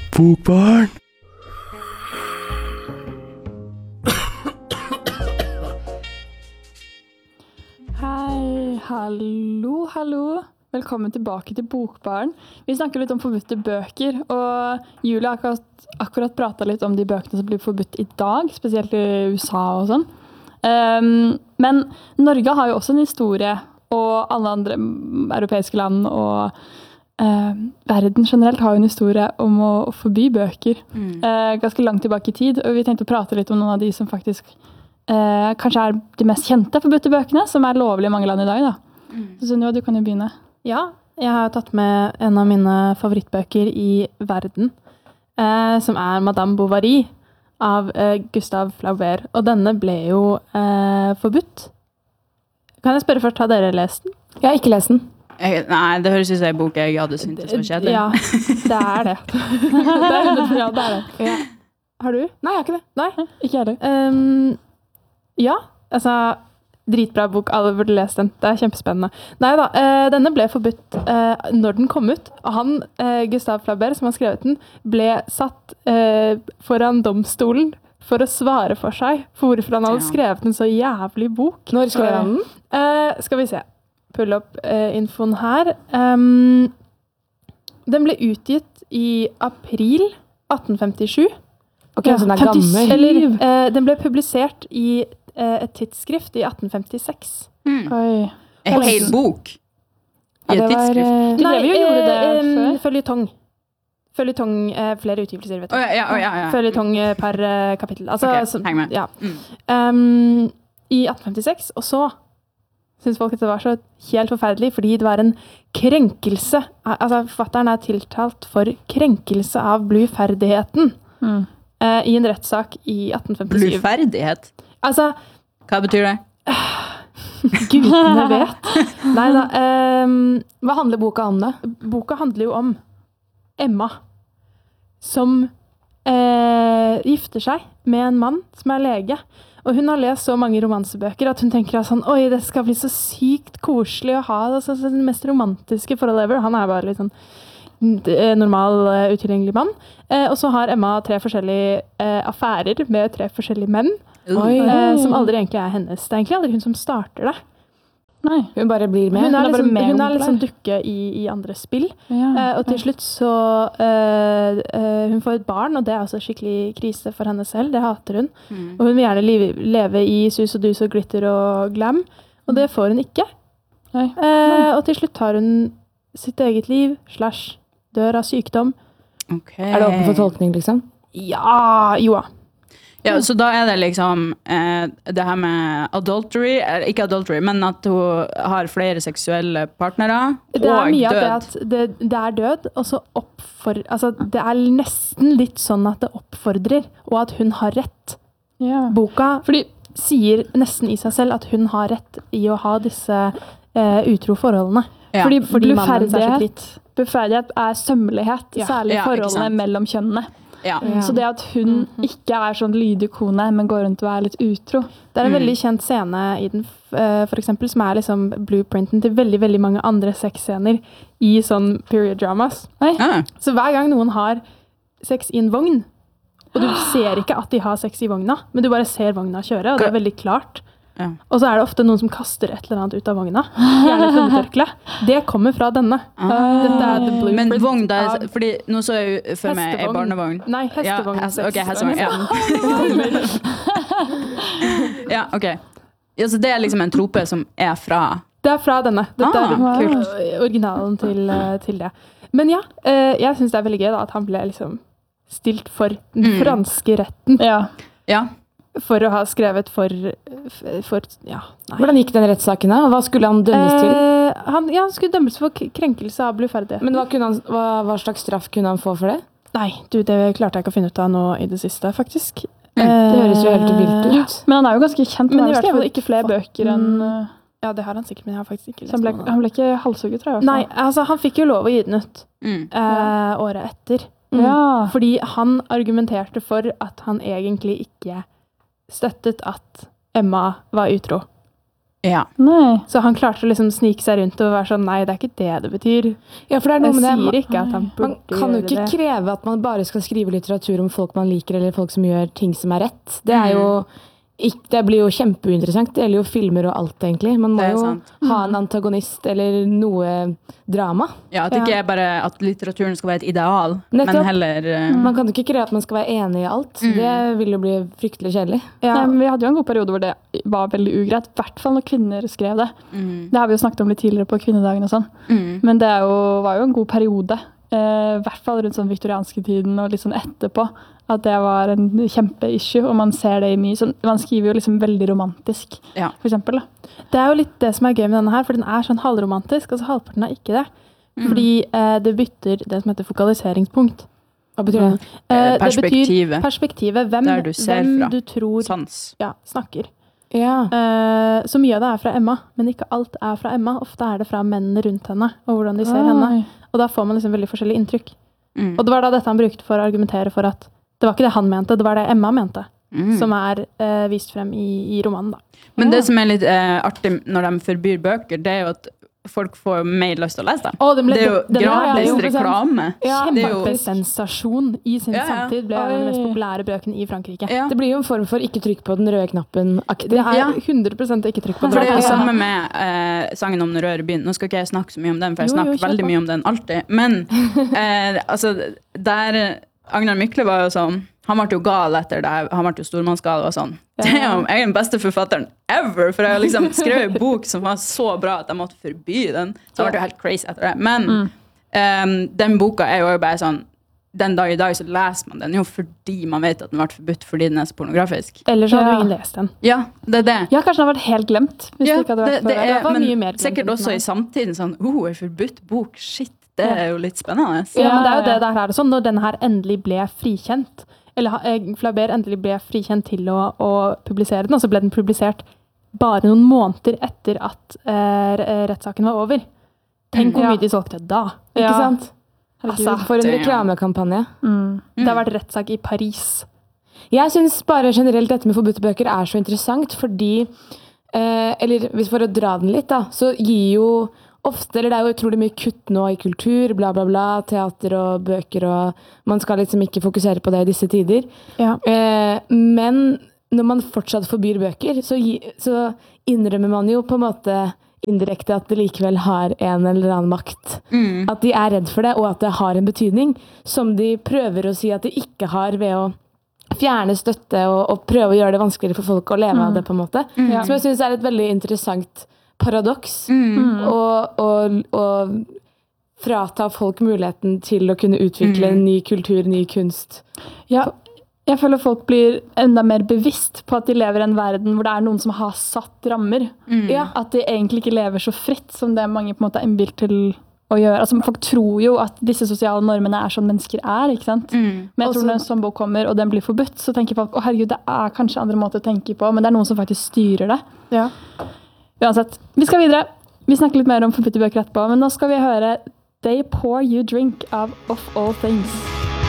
Bokbarn. Hei, hallo. Velkommen tilbake til Bokbarn. Vi snakker litt om forbudte bøker, og Julie har akkurat pratet litt om de bøkene som blir forbudt i dag, spesielt i USA og sånn. Men Norge har jo også en historie, og alle andre europeiske land og verden generelt har jo en historie om å forby bøker. Ganske langt tilbake i tid, og vi tenkte å prate litt om noen av de som faktisk kanskje er de mest kjente forbutte bøkene, som er lovlige i mange land i dag. Da. Så Sunniva, du kan jo begynne. Ja, jeg har tatt med en av mine favorittbøker i verden, som er Madame Bovary av Gustave Flaubert. Og denne ble jo forbudt. Kan jeg spørre først, har dere lest den? Jeg har ikke lest den. Nei, det høres ut som en bok jeg hadde syntes var kjedelig. Ja, det er det. det er det. Ja. Har du? Nei, jeg har ikke det. Nei? Ikke heller. Ja, altså, dritbra bok, alle burde lese den. Det er kjempespennende. Nei da, denne ble forbudt når den kom ut, og han, Gustave Flaubert, som har skrevet den, ble satt foran domstolen for å svare for seg, for hvorfor han hadde skrevet en så jævlig bok. Når skrev han den? Skal vi se. Pull opp infoen her. Den ble utgitt i april 1857. Ok, så den er gammel. Eller, den ble publisert i et tidsskrift i 1856. Oi. En hel bok i et tidsskrift. De drev jo gjorde det før. Føljetong, flere utgivelser, vet du. Ja. Føljetong per kapittel. Altså, Ok, heng med. Ja. I 1856, og så synes folk at det var så helt forferdelig, fordi det var en krenkelse. Altså, forfatteren er tiltalt for krenkelse av bluferdigheten i en rettssak i 1857. Bluferdighet? Altså, hva betyr det? gudene vet. Neida, Hva handler boka om da? boka handler jo om Emma, som gifter seg med en mann som er lege. Og hun har lest så mange romansebøker at hun tenker sånn, oi, det skal bli så sykt koselig å ha det, altså, den mest romantiske forholdet ever. Han er bare litt sånn normal, utilgjengelig mann. Og så har Emma 3 forskjellige affærer med 3 forskjellige menn, som aldri egentlig er hennes. Det er egentlig aldri hun som starter det. Nei. Hun bare blir med. Hun er bare liksom dukke i andre spill. Og til slutt så hun får et barn, og det er også skikkelig krise for henne selv. Det hater hun. Og hun vil gjerne leve i sus og dus og glitter og glam. Og det får hun ikke. Og til slutt tar hun sitt eget liv, / dør av sykdom. Okay. Er det åpen for tolkning, liksom? Ja, jo. Ja, så da er det liksom det her med adultery, ikke adultery, men at hun har flere seksuelle partnere og død. Det er mye av det at det er død, og så altså det er nesten litt sånn at det oppfordrer, og at hun har rett. Ja. Boka sier nesten i seg selv at hun har rett i å ha disse utro forholdene. Ja. Fordi mannen er så dritt. Bluferdighet er sømmelighet, særlig forholdene mellom kjønnene. Ja. Så det at hun ikke er sånn lydig kone, men går rundt og er litt utro. Det er en veldig kjent scene i den, for eksempel, som er liksom blueprinten til veldig, veldig mange andre sexscener i sånn period dramas. Så hver gang noen har sex i en vogn, og du ser ikke at de har sex i vogna, men du bare ser vogna kjøre, og det er veldig klart. Og så er det ofte noen som kaster et eller annet ut av vogna. Gjerne et hundetørkle. Det kommer fra denne. Dette er the blueprint. Men vogn, fordi nå så jeg jo for meg en barnevogn. Nei, hestevogn. Hestevogn, ja. Ok. Ja, så det er liksom en trope som er fra... Det er fra denne. Dette er originalen til det. Men ja, jeg synes det er veldig gøy da, at han ble liksom stilt for den franske retten. Ja. For å ha skrevet for Hvordan gikk den rettssaken da? Hva skulle han dømmes til? Han skulle dømmes for krenkelse av bluferdighet. Men hva slags straff kunne han få for det? Nei, det klarte jeg ikke å finne ut av nå i det siste, faktisk. Det høres jo helt vilt ut. Men han er jo ganske kjent. Men Han i har hvert fall skrevet ikke flere bøker enn... Ja, det har han sikkert, men jeg har faktisk ikke lest Så han ble ikke halshugget, tror jeg. Nei, altså han fikk jo lov å gi den ut året etter. Fordi han argumenterte for at han egentlig ikke støttet at Emma var utro. Ja. Nei. Så han klarte å liksom snike seg rundt og være sånn, nei, det er ikke det det betyr. Ja, for det er noe Jeg med det. sier ikke at han Man burde kan jo gjøre ikke det. kreve at man bare skal skrive litteratur om folk man liker, eller folk som gjør ting som er rett. Det er jo det blir jo kjempeinteressant. Det gjelder jo filmer og alt, egentlig. Man må Det er jo sant. ha en antagonist eller noe drama. Ja, at det ikke er bare at litteraturen skal være et ideal, men Nettopp. heller Man kan jo ikke kreve at man skal være enig i alt. Det vil jo bli fryktelig kjedelig. Ja. Nei, men vi hadde jo en god periode hvor det var veldig ugreit, i hvert fall når kvinner skrev det. Det har vi jo snakket om litt tidligere på kvinnedagen og sånn. Men det var jo en god periode, i hvert fall rundt sånn viktorianske tiden og litt sånn etterpå, at det var en kjempe-issue, og man ser det i mye. Så man skriver jo liksom veldig romantisk, Ja. for eksempel. Da. Det er jo litt det som er gøy med denne her, for den er sånn halvromantisk, og så halvparten er ikke det. Fordi det bytter det som heter fokaliseringspunkt. Hva betyr det? Det Perspektivet. betyr perspektivet. Hvem, Der du ser hvem fra. du tror sans. snakker. Ja. Så mye av det er fra Emma, men ikke alt er fra Emma. Ofte er det fra mennene rundt henne, og hvordan de ser henne. Og da får man liksom veldig forskjellige inntrykk. Og det var da dette han brukte for å argumentere for at det var ikke det han mente, det var det Emma mente, som er vist frem i romanen da. Men det som er litt artig når de forbyr bøker, det er jo at folk får mer lyst til å lese dem. Det er jo gratis reklame. Ja, det er jo- Kjempesensasjon i sin Ja, ja. samtid. Ble en av de mest populære bøkene i Frankrike. Ja. Det blir jo en form for ikke trykk på den røde knappen-aktig. Det er Ja. 100% ikke trykk på For det er jo det. samme med sangen om den røde byen. Nå skal ikke jeg snakke så mye om den, for jeg Jo, jo, snakker kjør veldig på. mye om den alltid. Men altså, der Agnar Mykle var jo sånn, han ble jo gal etter det, han ble jo stormannsgal og sånn. Damn, jeg er den beste forfatteren ever, for jeg liksom skrev en bok som var så bra at jeg måtte forby den. Så jeg ble jo helt crazy etter det. Men den boka er jo bare sånn, den dag i dag så leser man den jo fordi man vet at den ble forbudt fordi den er så pornografisk. Ellers hadde Ja. jo ingen lest den. Ja, det er det. Ja, kanskje den har vært helt glemt. Hvis Ja, det ikke hadde vært for det er, var men mye mer glemt sikkert enn den også er. i samtiden sånn, en forbudt bok, shit, det er jo litt spennende. Ja, men det er jo det der er det sånn, når denne her endelig ble frikjent, eller Flaubert endelig ble frikjent til å publisere den, og så ble den publisert bare noen måneder etter at rettssaken var over. Tenk hvor Ja. mye de solgte da. Ikke Ja. sant? Herregud. Altså, for en Damn. reklamekampanje. Det har vært rettssak i Paris. Jeg synes bare generelt dette med forbudte bøker er så interessant, fordi, eller hvis for å dra den litt da, så gir jo ofte, eller det er jo utrolig mye kutt nå i kultur, bla bla bla, teater og bøker, og man skal liksom ikke fokusere på det i disse tider. Ja. Men når man fortsatt forbyr bøker, så innrømmer man jo på en måte indirekte at det likevel har en eller annen makt. At de er redd for det, og at det har en betydning, som de prøver å si at de ikke har ved å fjerne støtte og prøve å gjøre det vanskeligere for folk å leve av det, på en måte. Ja. Som jeg synes er et veldig interessant paradoks. Og frata folk muligheten til å kunne utvikle ny kultur, ny kunst. Ja, jeg føler folk blir enda mer bevisst på at de lever i en verden hvor det er noen som har satt rammer. Ja. At de egentlig ikke lever så fritt som det mange på en måte er innbilt til å gjøre. Altså, folk tror jo at disse sosiale normene er sånn mennesker er, ikke sant? Men jeg tror når en sånn bok kommer, og den blir forbudt, så tenker folk, å herregud, det er kanskje andre måter å tenke på, men det er noen som faktisk styrer det. Ja. Uansett, vi skal videre. Vi snakker litt mer om forbudte bøker etterpå, men nå skal vi høre They Pour You Drink av Of All Things.